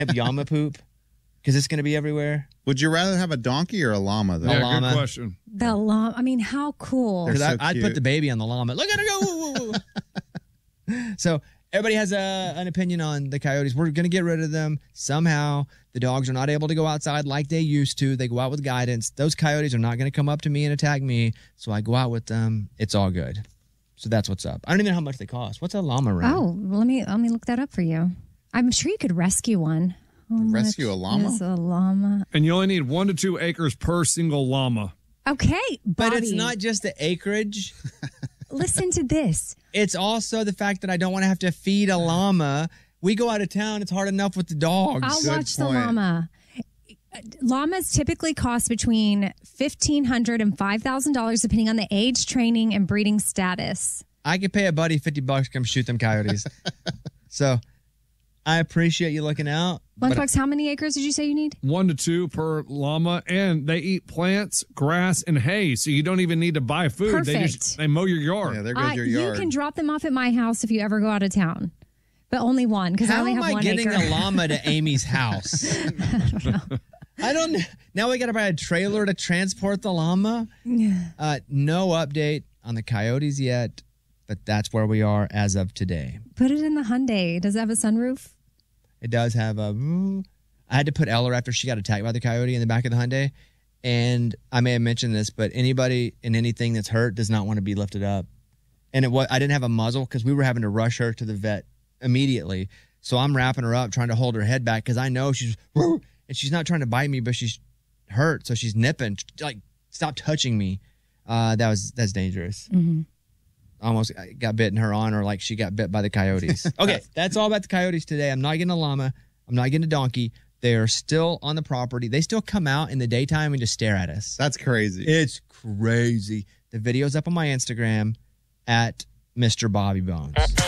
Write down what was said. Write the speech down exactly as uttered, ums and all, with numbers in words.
have llama poop because it's going to be everywhere. Would you rather have a donkey or a llama, though? A Yeah, llama. good question. The llama. I mean, how cool. They're Because so I'd cute. put the baby on the llama. Look at her go. Woo, woo, woo. So everybody has a, an opinion on the coyotes. We're going to get rid of them somehow. The dogs are not able to go outside like they used to. They go out with guidance. Those coyotes are not going to come up to me and attack me. So I go out with them. It's all good. So that's what's up. I don't even know how much they cost. What's a llama run? Oh, let me let me look that up for you. I'm sure you could rescue one. How Rescue much a llama? is a llama. And you only need one to two acres per single llama. Okay, but Bobby, it's not just the acreage. Listen to this. It's also the fact that I don't want to have to feed a llama. We go out of town. It's hard enough with the dogs. I'll Good watch the point. llama. Llamas typically cost between fifteen hundred dollars and five thousand dollars, depending on the age, training, and breeding status. I could pay a buddy fifty bucks to come shoot them coyotes. So I appreciate you looking out. but- Lunchbox, how many acres did you say you need? One to two per llama, and they eat plants, grass, and hay, so you don't even need to buy food. They Perfect. just they mow your yard. Yeah, there goes Uh, your you yard. can drop them off at my house if you ever go out of town, but only one because I How only am have I one getting acre. a llama to Amy's house? I don't know. Now we got to buy a trailer to transport the llama. Uh, no update on the coyotes yet, but that's where we are as of today. Put it in the Hyundai. Does it have a sunroof? It does have a. I had to put Eller after she got attacked by the coyote in the back of the Hyundai, and I may have mentioned this, but anybody in anything that's hurt does not want to be lifted up. And it was I didn't have a muzzle because we were having to rush her to the vet immediately. So I'm wrapping her up, trying to hold her head back because I know she's and she's not trying to bite me, but she's hurt, so she's nipping. Like, stop touching me. Uh, that was that's dangerous. Mm-hmm. Almost got bit in her honor, like she got bit by the coyotes. Okay, that's all about the coyotes today. I'm not getting a llama. I'm not getting a donkey. They are still on the property. They still come out in the daytime and just stare at us. That's crazy. It's crazy. The video's up on my Instagram at Mister Bobby Bones.